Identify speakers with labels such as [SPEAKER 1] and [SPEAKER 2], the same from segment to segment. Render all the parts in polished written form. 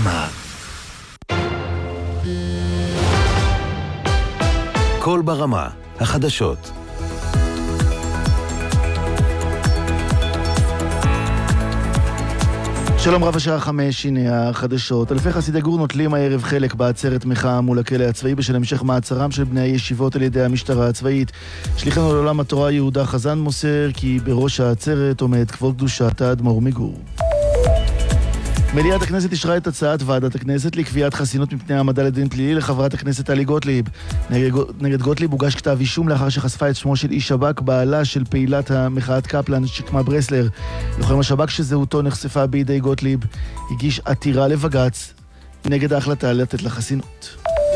[SPEAKER 1] ברמה. קול ברמה, החדשות.
[SPEAKER 2] שלום רב, השעה 5, הנה החדשות. אלפי חסידי גור נוטלים הערב חלק בעצרת מחאה מול הכלא הצבאי בשל המשך מעצרם של בני הישיבות על ידי המשטרה הצבאית. שליחנו לעולם התורה יהודה חזן מוסר כי בראש העצרת עומד כבוד קדושת האדמו"ר מגור. מליאת הכנסת אישרה את הצעת ועדת הכנסת לקביעת חסינות מפני העמדה לדין פלילי לחברת הכנסת טלי גוטליב. נגד גוטליב הוגש כתב אישום לאחר שחשפה את שמו של איש שב"כ, בעלה של פעילת המחאת קפלן שקמה ברסלר. לוחם השב"כ שזהותו נחשפה בידי גוטליב הגיש עתירה לבג"ץ נגד ההחלטה לתת לה חסינות.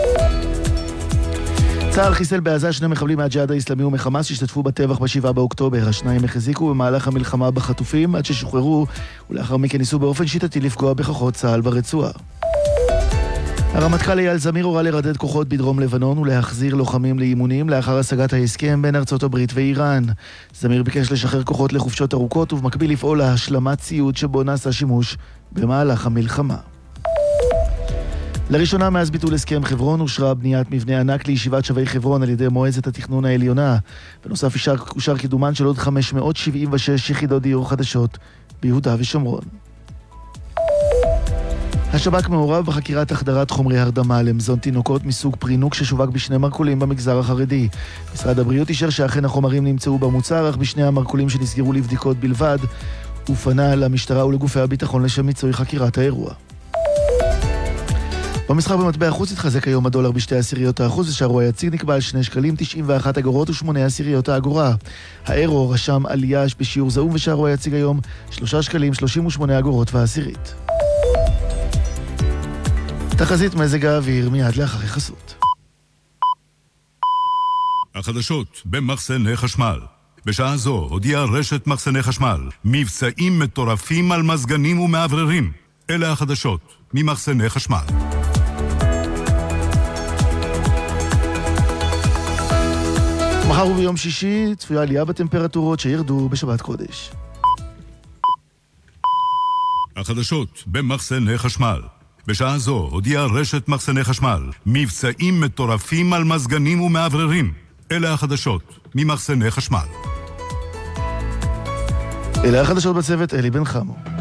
[SPEAKER 2] צה"ל חיסל בעזה 2 מחבלים מהג'יהאד האסלאמי ומחמאס שהשתתפו בטבח ב7 באוקטובר. השניים החזיקו במהלך המלחמה בחטופים עד ששוחררו, ולאחר מכן ניסו באופן שיטתי לפגוע בכוחות צה"ל ברצועה. הרמטכ"ל אייל זמיר הורה לרדד כוחות בדרום לבנון ולהחזיר לוחמים לאימונים לאחר השגת ההסכם בין ארצות הברית ואיראן. זמיר ביקש לשחרר כוחות לחופשות ארוכות ובמקביל לפעול להשלמת ציוד שבו נעשה שימוש במהלך המלחמה. לראשונה מאז ביטול הסכם חברון אושרה בניית מבנה ענק לישיבת שבי חברון על ידי מועצת התכנון העליונה. בנוסף אושר קידומן של עוד 576 יחידות דיור חדשות ביהודה ושומרון. השב"כ מעורב בחקירת החדרת חומרי הרדמה למזון תינוקות מסוג פרינוק ששווק בשני מרקולים במגזר החרדי. משרד הבריאות אישר שאכן החומרים נמצאו במוצר, אך בשני המרקולים שנסגרו לבדיקות בלבד, ופנה למשטרה ולגופי הביטחון לשם מיצוי חקירת האירוע. במסחר במטבע החוץ התחזק היום הדולר ב0.2%, ושערו היציג נקבע על 2 שקלים 91 אגורות ו8 עשיריות האגורה. האירו רשם עלייה בשיעור זעום, ושערו היציג היום 3 שקלים 38 אגורות ועשירית. תחזית מזג האוויר מיד לאחר החסות.
[SPEAKER 3] החדשות במחסני חשמל. בשעה זו הודיעה רשת מחסני חשמל מבצעים מטורפים על מזגנים ומעבררים. אלה החדשות ממחסני חשמל.
[SPEAKER 2] מחר וביום שישי צפויה עלייה בטמפרטורות שירדו בשבת קודש.
[SPEAKER 3] החדשות במחסני חשמל. בשעה זו הודיעה רשת מחסני חשמל מבצעים מטורפים על מזגנים ומעבררים. אלה החדשות ממחסני חשמל.
[SPEAKER 2] אלה החדשות בצוות אלי בן חמו.